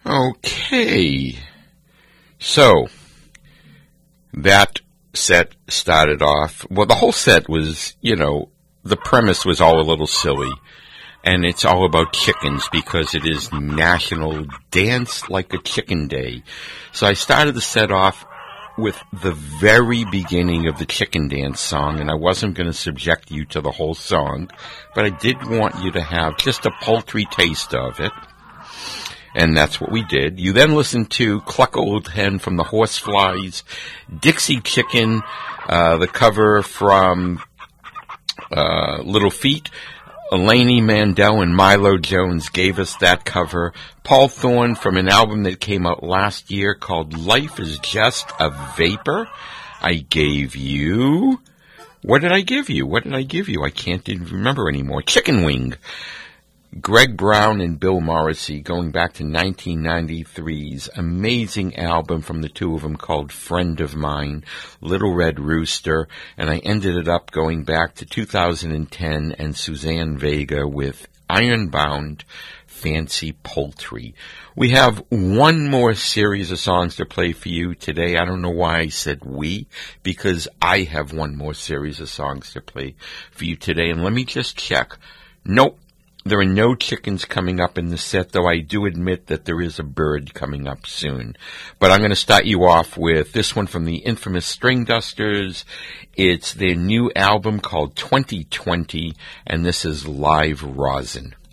Okay. So, that set started off, well, the whole set was, the premise was all a little silly. And it's all about chickens because it is National Dance Like a Chicken Day. So I started the set off with the very beginning of the chicken dance song, and I wasn't going to subject you to the whole song, but I did want you to have just a paltry taste of it. And that's what we did. You then listened to Cluck Old Hen from the Horseflies, Dixie Chicken, the cover from Little Feat. Elaine Mandel and Milo Jones gave us that cover. Paul Thorne from an album that came out last year called Life is Just a Vapor. I gave you... What did I give you? I can't even remember anymore. Chicken Wing. Greg Brown and Bill Morrissey, going back to 1993's amazing album from the two of them called Friend of Mine, Little Red Rooster, and I ended it up going back to 2010 and Suzanne Vega with Ironbound Fancy Poultry. We have one more series of songs to play for you today. I don't know why I said we, because I have one more series of songs to play for you today, and let me just check. Nope. There are no chickens coming up in the set, though I do admit that there is a bird coming up soon. But I'm going to start you off with this one from the infamous String Dusters. It's their new album called 2020, and this is Live Rosin.